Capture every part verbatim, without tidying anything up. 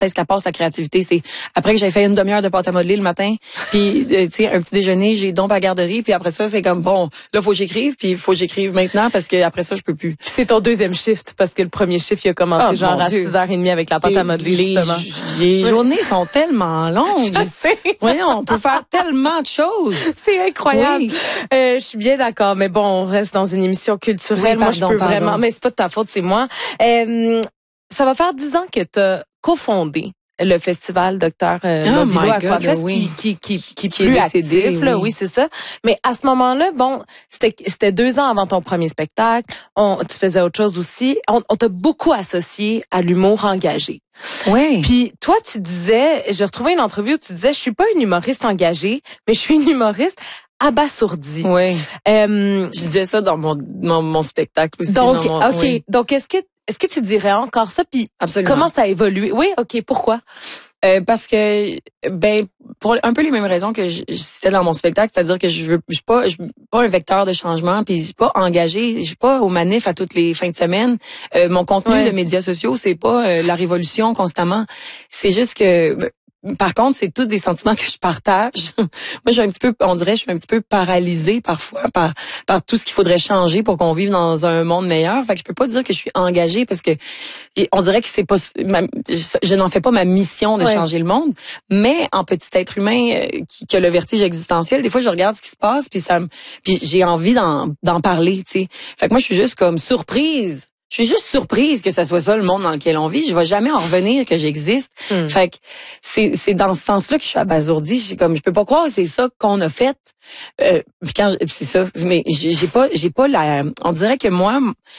est-ce qu'elle passe la créativité. C'est après que j'ai fait une demi-heure de pâte à modeler le matin, puis euh, tu sais un petit déjeuner, j'ai donc à la garderie, puis après ça c'est comme bon, là faut que j'écrive, puis il faut que j'écrive maintenant parce que après ça je peux plus. Puis c'est ton deuxième shift parce que le premier shift il a commencé oh, genre à six heures trente avec la pâte à modeler les, justement. Les journées sont tellement longues. Je sais. Voyons, on peut faire tellement de choses. C'est incroyable. Oui. Euh, je suis bien d'accord, mais bon, on reste dans une émission culturelle. Oui, moi, pardon, je peux pardon. vraiment, mais c'est pas de ta faute, c'est moi. Euh, ça va faire dix ans que tu as cofondé le festival Docteur euh, Oh Mobilo my Aquafest, God, oui. qui qui qui qui, Qui est est plus décédé, actif là, oui. oui, c'est ça. Mais à ce moment-là, bon, c'était c'était deux ans avant ton premier spectacle. On, tu faisais autre chose aussi. On, on t'a beaucoup associé à l'humour engagé. Oui. Puis toi, tu disais, j'ai retrouvé une entrevue où tu disais, je suis pas une humoriste engagée, mais je suis une humoriste abasourdie. Oui. Euh, Je disais ça dans mon mon, mon spectacle aussi. donc, dans mon, ok. oui. Donc, est-ce que est-ce que tu dirais encore ça? Puis Absolument. comment ça a évolué? Oui, ok. Pourquoi? Euh, parce que ben pour un peu les mêmes raisons que je, je citais dans mon spectacle, c'est-à-dire que je veux je suis pas je suis pas un vecteur de changement, puis je suis pas engagée, je suis pas au manif à toutes les fins de semaine. Euh, mon contenu Ouais. de médias sociaux, c'est pas euh, la révolution constamment. C'est juste que par contre, c'est tous des sentiments que je partage. Moi, je suis un petit peu, on dirait, je suis un petit peu paralysée parfois par par tout ce qu'il faudrait changer pour qu'on vive dans un monde meilleur. Fait que je peux pas dire que je suis engagée parce que on dirait que c'est pas, ma, je, je n'en fais pas ma mission de Ouais. changer le monde. Mais en petit être humain euh, qui, qui a le vertige existentiel, des fois je regarde ce qui se passe puis ça, me, puis j'ai envie d'en d'en parler. Tu sais. Fait que moi, je suis juste comme surprise. Je suis juste surprise que ça soit ça le monde dans lequel on vit. Je vais jamais en revenir que j'existe. Hmm. Fait que c'est c'est dans ce sens-là que je suis abasourdie. Je suis comme je peux pas croire que c'est ça qu'on a fait. Euh, puis quand je- c'est ça, mais j'ai j'ai pas j'ai pas la. On dirait que moi,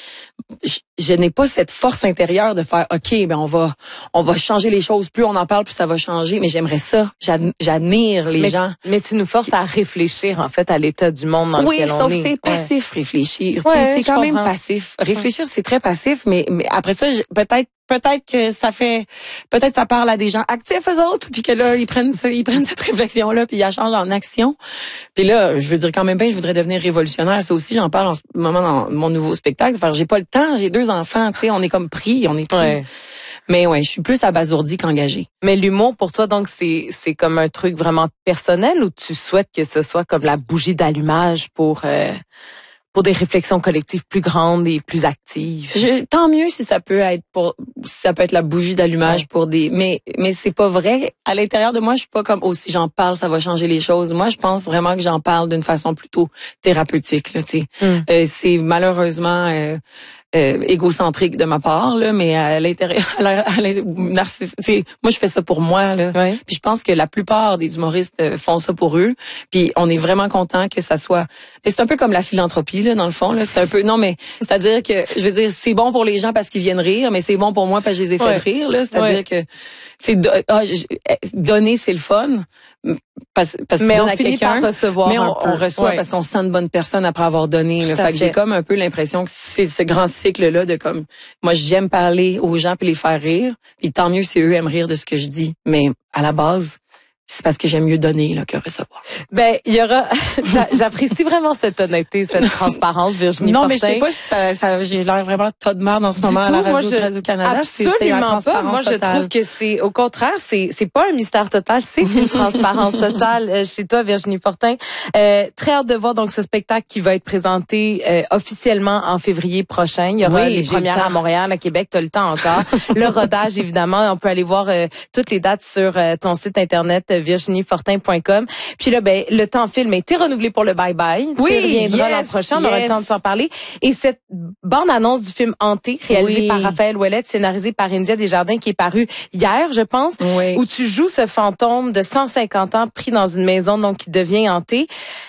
je, je n'ai pas cette force intérieure de faire OK, ben on va on va changer les choses. Plus on en parle, plus ça va changer. Mais j'aimerais ça. J'ad- J'admire les mais, gens. Tu, mais tu nous forces à réfléchir en fait à l'état du monde dans Oui, lequel on sauf est. c'est passif réfléchir. Ouais, Tu sais, c'est je quand même comprends. passif. Réfléchir, c'est très passif, mais, mais après ça, je- peut-être peut-être que ça fait peut-être ça parle à des gens actifs eux autres, puis que là ils prennent ça, ils prennent cette réflexion là, puis ils la changent en action. Puis là, je veux dire quand même bien, je voudrais devenir révolutionnaire. Ça aussi, j'en parle en ce moment dans mon nouveau spectacle. Enfin, j'ai pas le temps, j'ai deux enfants, tu sais, on est comme pris, on est pris. Ouais. Mais ouais, je suis plus abasourdie qu'engagée. Mais l'humour pour toi, donc c'est c'est comme un truc vraiment personnel ou tu souhaites que ce soit comme la bougie d'allumage pour euh, pour des réflexions collectives plus grandes et plus actives? Je, tant mieux si ça peut être pour si ça peut être la bougie d'allumage Ouais. pour des mais mais c'est pas vrai. À l'intérieur de moi, je suis pas comme oh si j'en parle ça va changer les choses. Moi, je pense vraiment que j'en parle d'une façon plutôt thérapeutique là, tu sais. Mm. Euh, c'est malheureusement euh, euh, égocentrique de ma part là, mais à l'intérieur à la- à la- narciss- tu sais, moi je fais ça pour moi là. Ouais. Puis je pense que la plupart des humoristes euh, font ça pour eux. Puis on est vraiment content que ça soit. Mais c'est un peu comme la philanthropie là, dans le fond là. C'est un peu non mais c'est-à-dire que je veux dire c'est bon pour les gens parce qu'ils viennent rire, mais c'est bon pour moi parce que je les ai fait Ouais. rire là. C'est-à-dire Ouais. que tu sais do- ah, je- donner c'est le fun parce parce que tu Mais donnes on à finit quelqu'un. par recevoir Mais un on, peu. on reçoit Ouais. parce qu'on se sent une bonne personne après avoir donné. Là. Tout à Fait que j'ai fait. comme un peu l'impression que c'est ce grand cycle-là de comme moi j'aime parler aux gens puis les faire rire. Puis tant mieux si eux aiment rire de ce que je dis. Mais à la base, c'est parce que j'aime mieux donner là, que recevoir. Ben, il y aura. j'a- J'apprécie vraiment cette honnêteté, cette transparence, Virginie Non, mais je Fortin. sais pas si ça, ça j'ai l'air vraiment tas de merde en ce Du moment à la tout, moi, radio, je- Radio-Canada. C'est- c'est la Absolument pas. transparence Moi, je totale. trouve que c'est, au contraire, c'est, c'est pas un mystère total, c'est une transparence totale euh, chez toi, Virginie Fortin. Euh, très hâte de voir donc ce spectacle qui va être présenté euh, officiellement en février prochain. Il y aura Oui, des j'ai le premières temps. à Montréal, à Québec, t'as le temps encore. Le rodage, évidemment, on peut aller voir euh, toutes les dates sur euh, ton site internet euh, virginie fortin point com. Puis là, ben, le temps film a été renouvelé pour le Bye Bye. Oui, tu reviendras yes, l'an prochain, on aura yes. le temps de s'en parler. Et cette bande-annonce du film Hanté, réalisée Oui. par Raphaël Ouellette, scénarisée par India Desjardins, qui est paru hier, je pense, Oui. où tu joues ce fantôme de cent cinquante ans pris dans une maison donc qui devient hantée.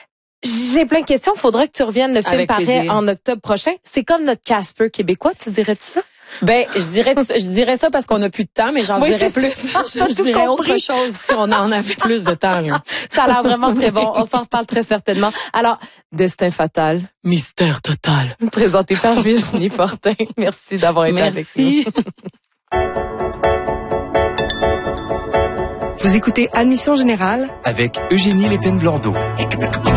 J'ai plein de questions. Faudra que tu reviennes. Le film Avec paraît plaisir. en octobre prochain. C'est comme notre Casper québécois, tu dirais-tu ça? Ben, je dirais, je dirais ça parce qu'on a plus de temps, mais j'en Oui, dirais c'est plus. ça. Je, T'as je tout dirais compris. autre chose si on en avait plus de temps. Là. Ça a l'air vraiment très bon. On s'en reparle très certainement. Alors, Destin fatal, Mystère total. présenté par Virginie Fortin. Merci d'avoir été avec nous. Merci. Vous écoutez Admission Générale avec Eugénie Lépine-Blondeau.